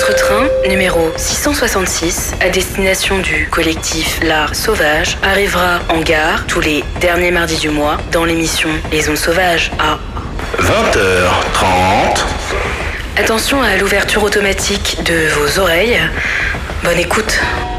Votre train, numéro 666, à destination du collectif L'Art Sauvage, arrivera en gare tous les derniers mardis du mois dans l'émission Les Ondes Sauvages à 20h30. Attention à l'ouverture automatique de vos oreilles. Bonne écoute.